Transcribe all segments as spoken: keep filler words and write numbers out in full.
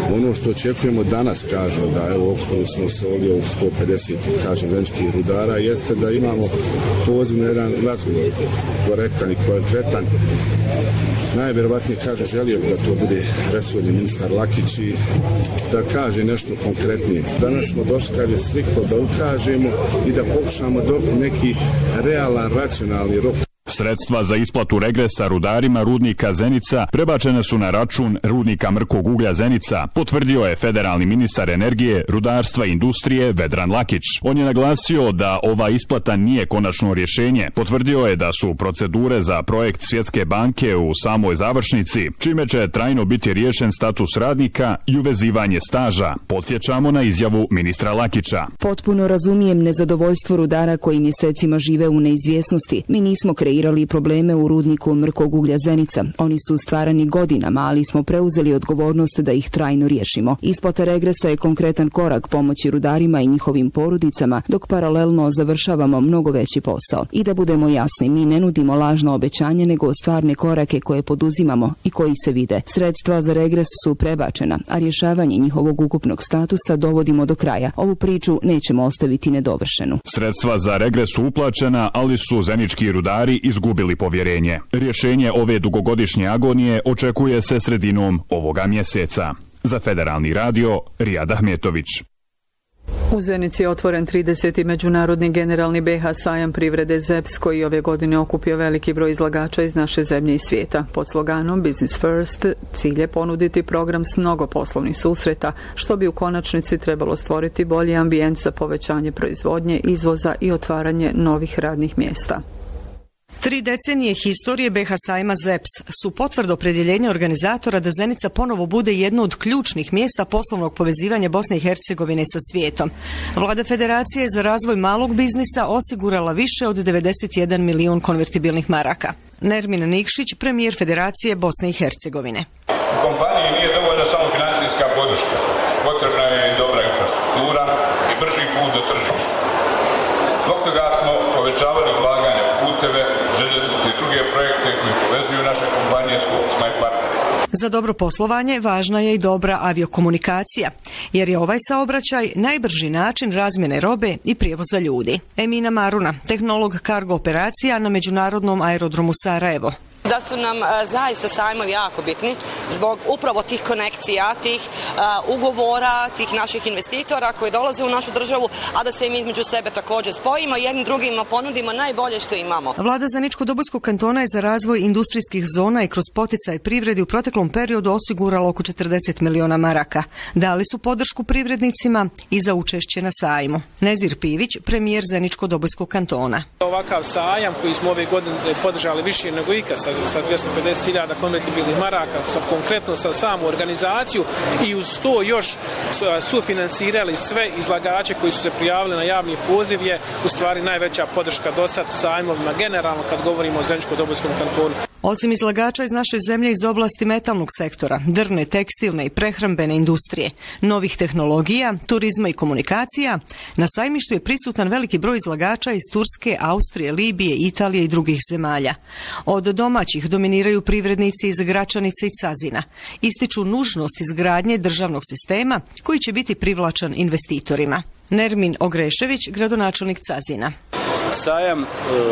Ono što očekujemo danas, kažem, da evo okolo smo se ovdje u sto pedeset, kažem, zeničkih rudara, jeste da imamo poziv na jedan razgovor, korektan i kvalitetan. Najvjerovatnije, kaže, želio bi da to bude resorni ministar Lakić i da kaže nešto konkretnije. Danas smo došli, kaže, striktno da ukažemo i da pokušamo dobiti neki realan, racionalni rok. Sredstva za isplatu regresa rudarima rudnika Zenica prebačene su na račun rudnika mrkog uglja Zenica, potvrdio je federalni ministar energije, rudarstva i industrije Vedran Lakić. On je naglasio da ova isplata nije konačno rješenje. Potvrdio je da su procedure za projekt Svjetske banke u samoj završnici, čime će trajno biti riješen status radnika i uvezivanje staža. Podsjećamo na izjavu ministra Lakića. Potpuno razumijem nezadovoljstvo rudara koji mjesecima žive u neizvjesnosti. Mi nismo kreirali probleme u rudniku mrkog uglja Zenica. Oni su stvarani godinama, ali smo preuzeli odgovornost da ih trajno riješimo. Isplata regresa je konkretan korak pomoći rudarima i njihovim porodicama, dok paralelno završavamo mnogo veći posao. I da budemo jasni, mi ne nudimo lažno obećanje, nego stvarne korake koje poduzimamo i koji se vide. Sredstva za regres su prebačena, a rješavanje njihovog ukupnog statusa dovodimo do kraja. Ovu priču nećemo ostaviti nedovršenu. Sredstva za regres su uplaćena, ali su zenički rudari izgubili povjerenje. Rješenje ove dugogodišnje agonije očekuje se sredinom ovoga mjeseca. Za Federalni radio, Rijad Ahmetović. U Zenici je otvoren trideseti međunarodni generalni B H sajam privrede Z E P S koji ove godine okupio veliki broj izlagača iz naše zemlje i svijeta. Pod sloganom Business First cilj je ponuditi program s mnogo poslovnih susreta, što bi u konačnici trebalo stvoriti bolji ambijent za povećanje proizvodnje, izvoza i otvaranje novih radnih mjesta. Tri decenije historije B H sajma Z E P S su potvrda opredjeljenja organizatora da Zenica ponovo bude jedno od ključnih mjesta poslovnog povezivanja Bosne i Hercegovine sa svijetom. Vlada Federacije za razvoj malog biznisa osigurala više od devedeset jedan milijun konvertibilnih maraka. Nermin Nikšić, premijer Federacije Bosne i Hercegovine. U kompaniji nije dovoljna samo financijska podrška. Potrebna je i dobra infrastruktura i brži put do tržišta. Zbog toga smo povećavali ulaganje u puteve, željeznice i druge projekte koji povezuju naše kompanije s partnerima. Za dobro poslovanje važna je i dobra aviokomunikacija, jer je ovaj saobraćaj najbrži način razmjene robe i prijevoza ljudi. Emina Maruna, tehnolog kargo operacija na Međunarodnom aerodromu Sarajevo. Da su nam a, zaista sajmovi jako bitni zbog upravo tih konekcija, tih a, ugovora, tih naših investitora koji dolaze u našu državu, a da se im između sebe također spojimo i jednim drugima ponudimo najbolje što imamo. Vlada Zeničko-Dobojskog kantona je za razvoj industrijskih zona i kroz poticaj privredi u proteklom periodu osigurala oko četrdeset miliona maraka. Dali su podršku privrednicima i za učešće na sajmu. Nezir Pivić, premijer Zeničko-Dobojskog kantona. Ovakav sajam koji smo ove godine podržali više nego ikad sa dvjesto pedeset hiljada konvertibilnih maraka, sa, konkretno sa samu organizaciju i uz to još sufinansirali sve izlagače koji su se prijavili na javni poziv je u stvari najveća podrška do sad sajmovima generalno kad govorimo o Zeničko-Dobojskom kantonu. Osim izlagača iz naše zemlje iz oblasti metalnog sektora, drvne, tekstilne i prehrambene industrije, novih tehnologija, turizma i komunikacija, na sajmištu je prisutan veliki broj izlagača iz Turske, Austrije, Libije, Italije i drugih zemalja. Od domaćih dominiraju privrednici iz Gračanice i Cazina. Ističu nužnost izgradnje državnog sistema koji će biti privlačan investitorima. Nermin Ogrešević, gradonačelnik Cazina. Sajam e,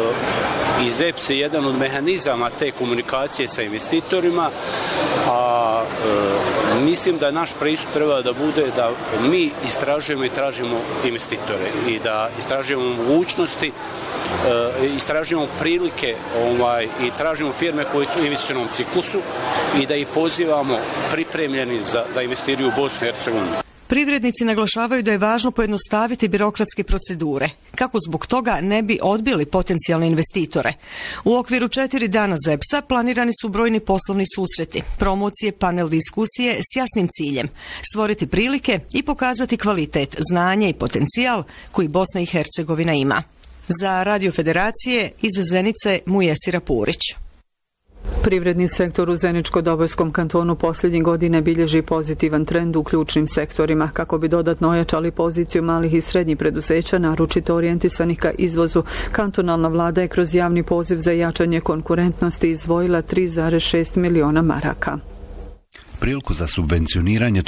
i Z E P S je jedan od mehanizama te komunikacije sa investitorima, a e, mislim da naš pristup treba da bude da mi istražujemo i tražimo investitore i da istražujemo mogućnosti, e, istražujemo prilike ovaj, i tražimo firme koje su u investicionom ciklusu i da ih pozivamo pripremljeni za, da investiraju u Bosnu i Hercegovinu. Privrednici naglašavaju da je važno pojednostaviti birokratske procedure, kako zbog toga ne bi odbili potencijalne investitore. U okviru četiri dana Z E P S-a planirani su brojni poslovni susreti, promocije, panel diskusije s jasnim ciljem, stvoriti prilike i pokazati kvalitet, znanje i potencijal koji Bosna i Hercegovina ima. Za Radio Federacije iz Zenice Mujesira Purić. Privredni sektor u Zeničko-Dobojskom kantonu posljednjih godine bilježi pozitivan trend u ključnim sektorima. Kako bi dodatno ojačali poziciju malih i srednjih preduzeća, naročito orijentisanih ka izvozu, kantonalna vlada je kroz javni poziv za jačanje konkurentnosti izdvojila tri zarez šest miliona maraka. Priliku za subvencioniranje